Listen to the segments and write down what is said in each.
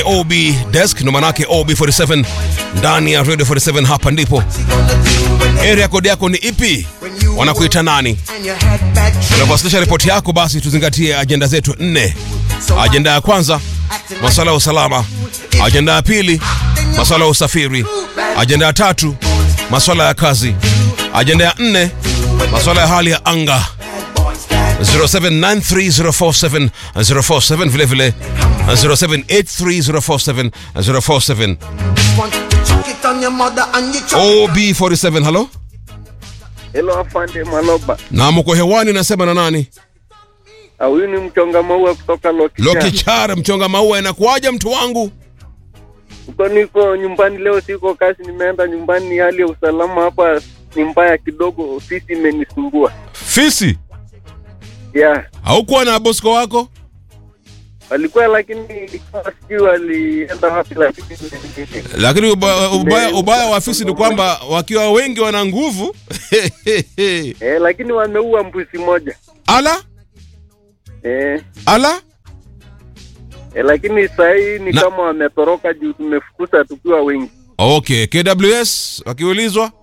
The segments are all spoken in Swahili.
OB desk ndo manake OB47 ndani ya Radio 47. Hapa ndipo. Area code yako ni ipi? Wanakuita nani? Unapowasilisha ripoti yako basi tuzingatie agenda zetu 4. Agenda ya kwanza, masuala ya usalama. Agenda ya pili, masuala ya usafiri. Agenda ya tatu, masuala ya kazi. Agenda ya 4, masuala ya hali ya anga. 0793047047 vile vile 0783047047. OB47, hello? Hello afande Maloba. Na mko hewani, nasema na nani? Huyu ni mchonga maua kutoka Lokichara. Mchonga maua, inakuaje mtu wangu? Niko nyumbani leo, siko kazi, nimeenda nyumbani. Hali ya usalama hapa ni mbaya kidogo, ofisi imenisumbua. Fisi? Yeah. Haukuwa na bosko wako? Walikuwa, lakini sijui walienda wapi, Lakini ubaya wa afisi ni kwamba wakiwa wengi wana nguvu. Lakini wameua mbuzi moja. Ala? Ala? Lakini sasa hii ni kama wametoroka juu tumefukuza tukiwa wengi. Okay, KWS wakiulizwa?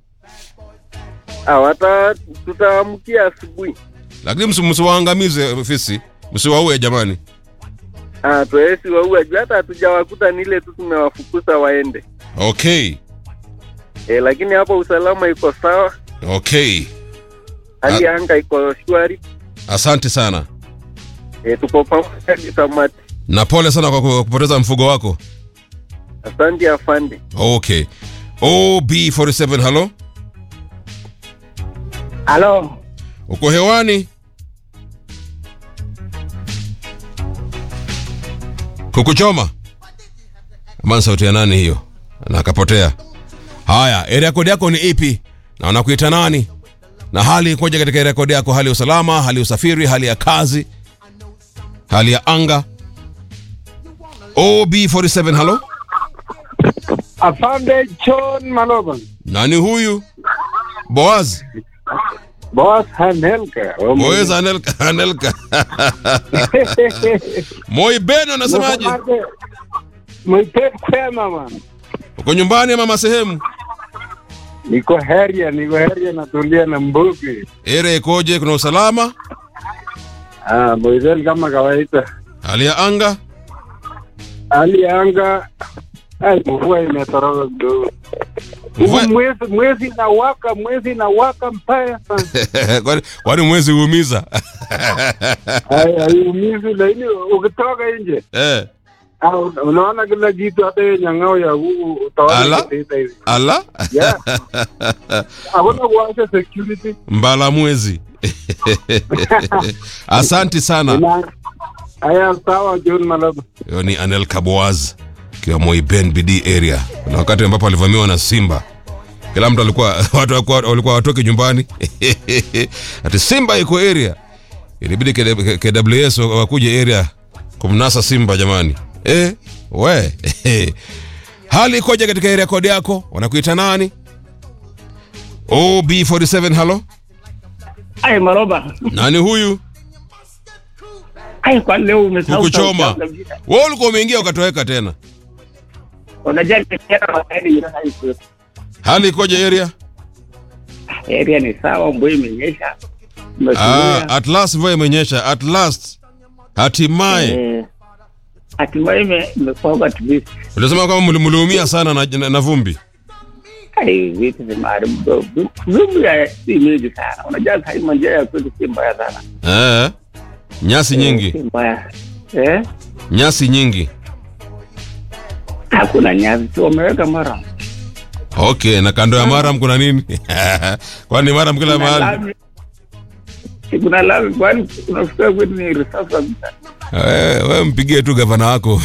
Tutaamkia asubuhi. Lakini msiwaangamize ofisi. Msiwaue jamani. Tuwezi waua, hata hatujawakuta, ni ile tu tumewafukuza waende. Okay. Lakini hapo usalama iko sawa. Okay. Hali ya anga iko shwari. Asante sana. Tuko pamoja kitamati. Na pole sana kwa kupoteza mfugo wako. Asante afande. Okay. OB47, hello? Hello. Uko hewani? Kukuchoma? Amana sauti ya nani hiyo? Na akapotea. Haya, area code yako ni ipi? Na wanakuita nani? Na hali ikoje katika area code yako? Hali ya usalama, hali ya usafiri, hali ya kazi, hali ya anga. OB47, hello? Afande John Maloba. Nani huyu? Boaz. Boaz Anelka. Boaz Anelka. Moi Beno, nasemaje? Moi kwema mama. Uko nyumbani ama sehemu? Niko heria natulia na mbuki. Ere ikoje, kuna usalama? Moizel kama kawaida. Hali ya anga? Hali ya anga mvua imetoroka kidogo. Mwezi na waka mbaya sana. Kwani mwezi huumiza? Haiumizi, lakini ukitoka nje unaona kila kitu, hata nyang'ao ya huu utaona hivi. Ala? Yeah. Hakuna kuacha security. Mbala mwezi. Asante sana. Haya, sawa John Malaba. Yo ni Anelka Boaz kwa Moi Ben BD area. Na wakati ambapo alivamiwa na simba, kila mtu walikuwa watoke nyumbani. Ati simba iko area. Ilibidi KWS wakuje area kumnasa simba jamani. Hali ikoje katika area code yako? Wanakuita nani? OB47, hello? Maloba. Nani huyu? Kwa leo umesahau kukuchoma. Wewe ulikuwa umeingia ukatoweka tena. Unajua tena hali ikoje area? Area ni sawa, mvua imenyesha. At last mvua imenyesha, at last. Hatimaye imekuwa tibisi. Unasema kama mliumia sana na vumbi. Vitu vimeharibu. Vumbi si mingi sana. Unajua sasa njia ya kwetu si mbaya sana. Nyasi nyingi. Mbaya. Nyasi nyingi. Hakuna nyasi, tu wameweka maram. Okay, na kando ya maram kuna nini? Kwani maram kila mahali? Kuna lami, kwani unafikia kwetu ni resource kabisa. Wewe mpigie tu gavana wako.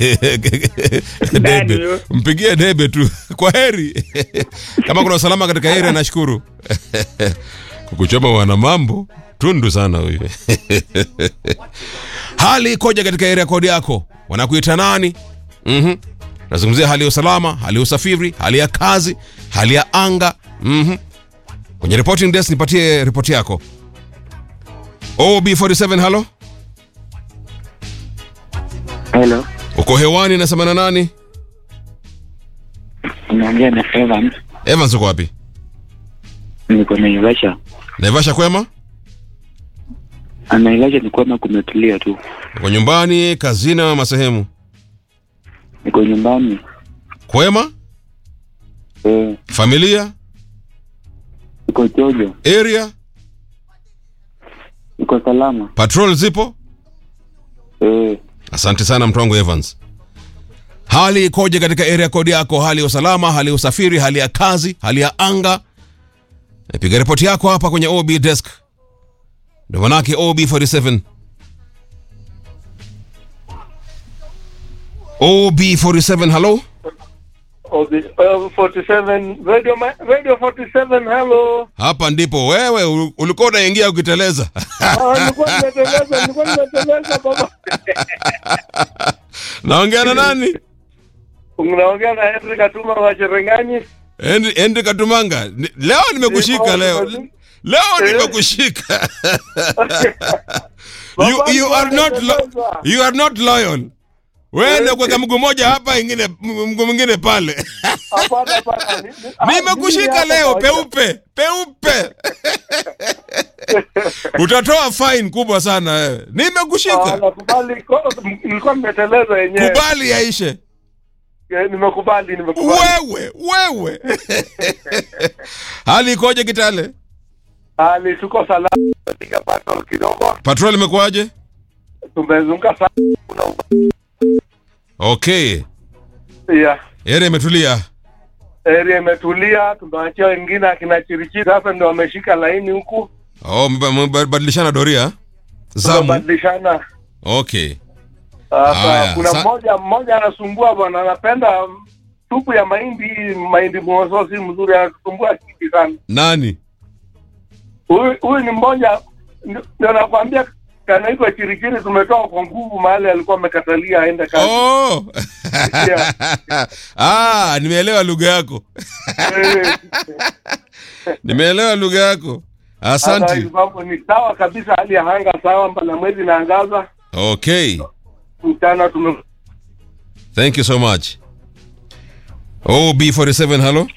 Debe. Mpigie debe tu. Kwa heri. Kama kuna usalama katika area nashukuru. Kukuchoma wana mambo tundu sana huyu. Hali ikoje katika area code yako? Wanakuita nani? Nazungumzia hali ya usalama, hali ya usafiri, hali ya kazi, hali ya anga. Kwenye reporting desk nipatie ripoti yako. OB47, hello? Hello. Uko hewani nasema na nani? Naongea na Evans. Evans uko wapi? Niko Naivasha. Naivasha kwema? Naivasha ni kwema, kumetulia tu. Uko nyumbani, kazini ama sehemu? Niko nyumbani. Kwema? Familia? Niko Jojo. Area? Niko salama. Patrol zipo? Asante sana mtu wangu Evans. Hali ikoje katika area code yako? Hali ya usalama, hali ya usafiri, hali ya kazi, hali ya anga? Piga ripoti yako hapa kwenye OB desk. Ndio manake OB47. OB47, hello? OB47, Radio 47, hello. Hapa ndipo wewe ulikuwa unaingia ukiteleza. Nilikuwa nimeteleza baba. Naongea na nani? Unaongea na Henry Katuma wa Cherengani. Henry Katumanga. Leo nimekushika leo. Leo nimekushika. You are not loyal. Wewe kwa mguu mmoja hapa, mguu mwingine pale. Hapana. Nimekushika leo peupe. Utatoa fine kubwa sana wewe. Nimekushika. Nakubali, nilikuwa nimeteleza yenyewe. Kubali yaishe. Nimekubali. Wewe. Hali ikoje Kitale? Hali tuko salama. Piga patrol kidogo. Patrol imekuaje? Tumezunguka sana. Okay. Yeah. Area imetulia, tumeachia wengine akina Chirichiri sasa ndio wameshika laini huku. Mbadilishana doria. Zamu. Badilishana. Okay. Sasa kuna mmoja anasumbua bwana, anapenda supu ya mahindi mwozo, si mzuri, anasumbua kiti sana. Nani? Huyu ni mmoja ndio nakwambia, anaitwa Chirichiri, tumetoa kwa nguvu mahali alikuwa amekatalia aende kazi. Yeah. Nimeelewa lugha yako. Nimeelewa lugha yako. Asante. Mambo ni sawa kabisa, hali ya anga sawa, mbona mwezi naangaza. Okay. Mchana Thank you so much. OB47, hello?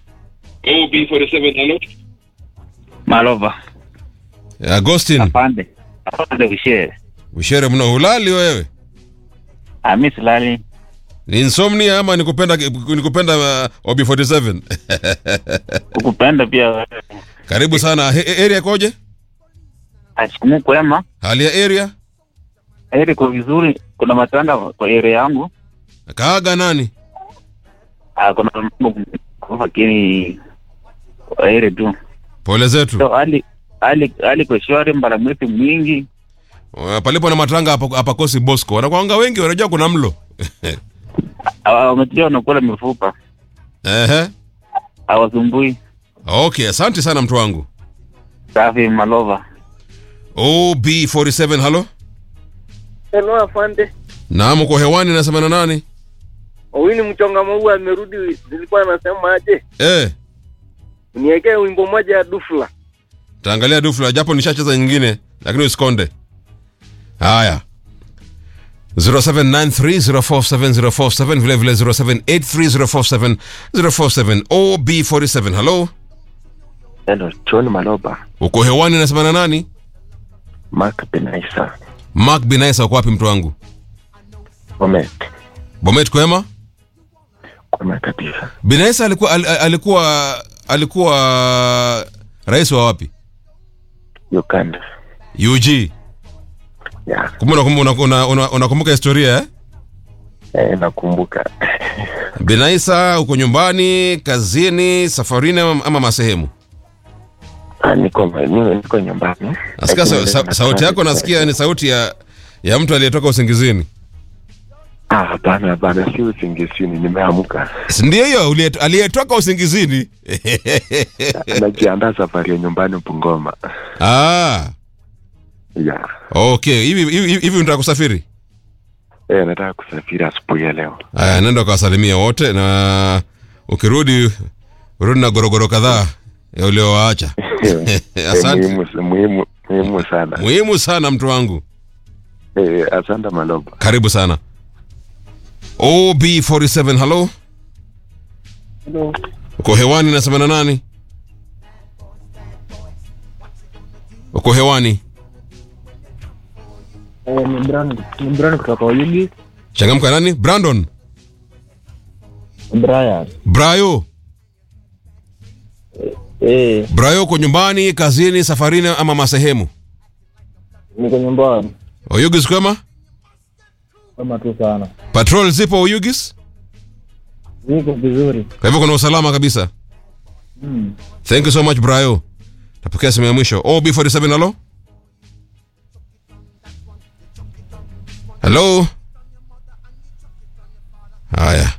Malova. Agustin. Apande Ushere. Mno hulali wewe? Mimi silali. Ni insomnia ama nikupenda OB47? Ukupenda pia. Karibu sana. Area koje? Asikumu kwema. Hali ya area? Area kwa vizuri. Kuna matanda kwa area yangu. Kaaga nani? Kuna mambo lakini area tu. Pole zetu. So ali kwa shwari, mbala mwezi mwingi. Palipo na matanga hapa kosi Bosco. Wanakuanga wengi, wanajua kuna mlo. Wametia wanakula mifupa. Hawasumbui. Okay, asante sana mtu wangu. Safi Malova. OB47, hello? Hello afande. Naam, uko hewani, nasema na nani? Huyu ni mchonga maua amerudi, nilikuwa nasema aje? Niwekee wimbo moja ya Dufla. Taangalia Dufla, japo nishacheza nyingine, lakini usikonde. Haya. 0793047047, vile 0783047047. OB47, hello? Hello, John Maloba. Uko hewani, nasema na nani? Mark Binaisa. Mark Binaisa, uko wapi mtu wangu? Bomet kwema? Kwema kabisa. Binaisa alikuwa rais wa wapi? Uganda. UG. Yeah. Unakumbuka historia nakumbuka. Binaisa, uko nyumbani, kazini, safarini ama masehemu? Niko nyumbani. Nasikia sauti yako, nasikia ni sauti ya mtu aliyetoka usingizini. Hapana, si usingizini, nimeamka. Ndio hiyo, aliyetoka usingizini. Najiandaa safari ya nyumbani Bungoma. Yeah. Okay, hivi unataka kusafiri? Nataka kusafiri asubuhi ya leo. Nenda kuwasalimia wote, na ukirudi na gorogoro kadhaa uliowaacha. Asante. Muhimu sana. Muhimu sana mtu wangu. Asante Maloba. Karibu sana. OB47, hello. Hello. Uko hewani, nasema na nani? Uko hewani. Ni Brandon kutoka Oyugis. Changamka, nani? Brandon. Brayo. Brayo, uko nyumbani, kazini, safarini ama masehemu? Niko nyumbani. Oyugis kwema? Kama tu sana. Patrol zipo Oyugis? Niko vizuri. Kwa hivyo kuna usalama kabisa. Thank you so much, Brayo. Tapokea simu ya mwisho. OB47, hello. Hello. Haya.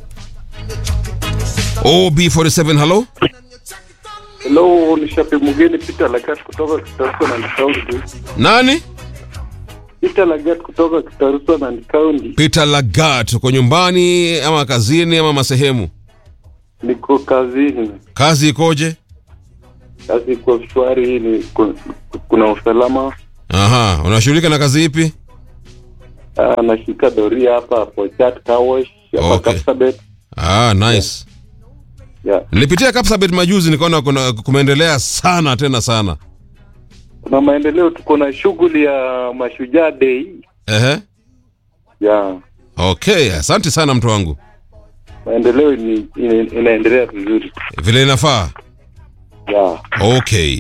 OB47, hello. Hello, ni Shapi Mugeni Peter Lagat kutoka Kitaruso na County. Nani? Peter Lagat kutoka Kitaruso na County. Peter Lagat, uko nyumbani ama kazini ama masehemu? Niko kazini. Kazi ikoje? Kazi iko shwari, kuna usalama. Aha, unashughulika na kazi ipi? Nashika doria hapa Pochat Kawash hapa Kapsabet. Nice. Yeah. Nilipitia Kapsabet majuzi, nikaona kuna kumeendelea sana tena sana. Kuna maendeleo, tuko na shughuli ya Mashujaa Day. Yeah. Okay, asante sana mtu wangu. Maendeleo inaendelea vizuri. Vile inafaa. Yeah. Okay.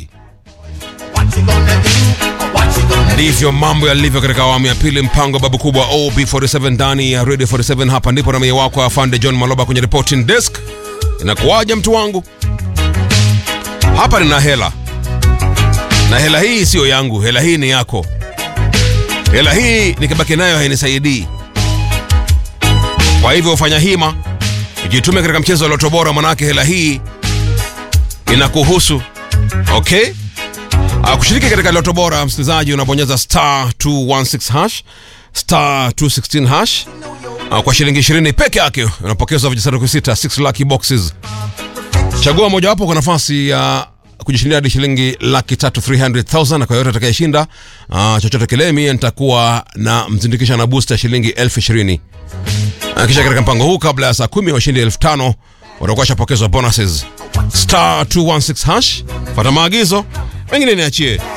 Ndivyo mambo yalivyo katika awamu ya pili, mpango babu kubwa OB47 ndani ya Radio 47. Hapa ndipo na mie wako afande John Maloba kwenye reporting desk. Inakuwaje mtu wangu? Hapa nina hela. Na hela hii sio yangu, hela hii ni yako. Hela hii nikibaki nayo hainisaidii. Kwa hivyo ufanya hima, ujitume katika mchezo wa Loto Bora, manake hela hii inakuhusu. Okay? Kushiriki katika Loto Bora, msikilizaji, unabonyeza *216 hash, *216 hash. Kwa shilingi 20 peke yake unapokezwa vijisanduku 6 lucky boxes. Chagua moja wapo kwa nafasi ya kujishindia hadi shilingi 300,000, na kwa yote atakayeshinda chochote kile, mimi nitakuwa na mzindikisha na booster shilingi 20,000. Kisha katika mpango huu, kabla ya saa 10 washindi 5,000 watakuwa shapokezwa bonuses. *216 hash. Fuata maagizo, wengine niachie.